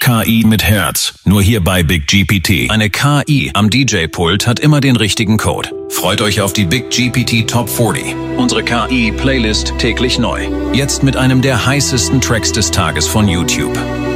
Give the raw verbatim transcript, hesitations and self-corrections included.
K I mit Herz. Nur hier bei Big G P T. Eine K I am D J-Pult hat immer den richtigen Code. Freut euch auf die Big G P T Top vierzig. Unsere K I-Playlist täglich neu. Jetzt mit einem der heißesten Tracks des Tages von YouTube.